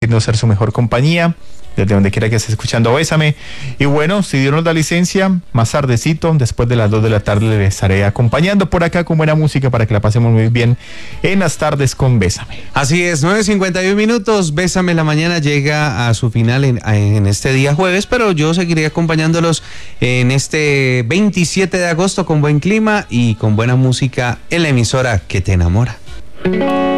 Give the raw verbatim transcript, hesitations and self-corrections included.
permitirnos ser su mejor compañía, desde donde quiera que esté escuchando Bésame. Y bueno, si Dios nos da licencia, más tardecito, después de las dos de la tarde, le estaré acompañando por acá con buena música para que la pasemos muy bien en las tardes con Bésame. Así es, nueve cincuenta y uno minutos, Bésame la Mañana llega a su final en, en este día jueves, pero yo seguiré acompañándolos en este veintisiete de agosto con buen clima y con buena música en la emisora que te enamora.